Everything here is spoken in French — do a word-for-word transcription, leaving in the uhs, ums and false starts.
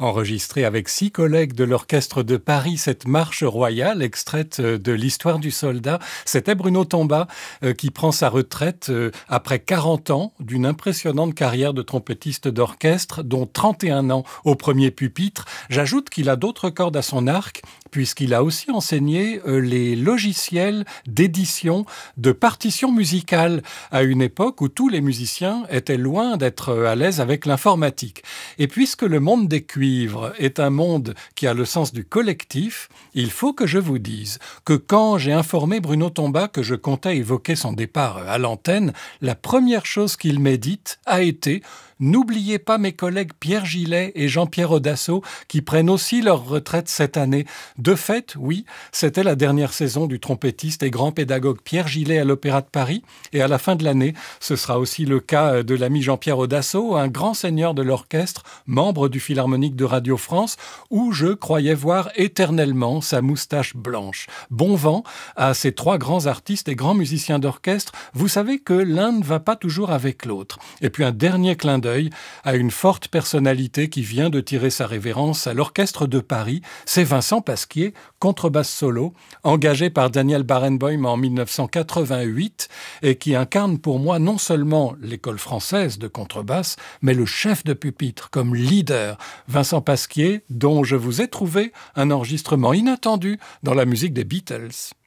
enregistré avec six collègues de l'Orchestre de Paris, cette marche royale extraite de l'Histoire du soldat. C'était Bruno Tomba euh, qui prend sa retraite euh, après quarante ans d'une impressionnante carrière de trompettiste d'orchestre, dont trente et un ans au premier pupitre. J'ajoute qu'il a d'autres cordes à son arc, puisqu'il a aussi enseigné euh, les logiciels d'édition de partitions musicales à une époque où tous les musiciens étaient loin d'être à l'aise avec l'informatique. Et puisque le monde des cuivres est un monde qui a le sens du collectif, il faut que je vous dise que quand j'ai informé Bruno Tomba que je comptais évoquer son départ à l'antenne, la première chose qu'il m'ait dite a été « N'oubliez pas mes collègues Pierre Gillet et Jean-Pierre Audasso qui prennent aussi leur retraite cette année. » De fait, oui, c'était la dernière saison du trompettiste et grand pédagogue Pierre Gillet à l'Opéra de Paris. Et à la fin de l'année, ce sera aussi le cas de l'ami Jean-Pierre Audasso, un grand seigneur de l'orchestre, membre du Philharmonique de Radio France, où je croyais voir éternellement sa moustache blanche. Bon vent à ces trois grands artistes et grands musiciens d'orchestre. Vous savez que l'un ne va pas toujours avec l'autre. Et puis un dernier clin d'œil à une forte personnalité qui vient de tirer sa révérence à l'Orchestre de Paris. C'est Vincent Pasquier, contrebasse solo, engagé par Daniel Barenboim en mille neuf cent quatre-vingt-huit et qui incarne pour moi non seulement l'école française de contrebasse, mais le chef de pupitre comme leader. Vincent Pasquier, dont je vous ai trouvé un enregistrement inattendu dans la musique des Beatles.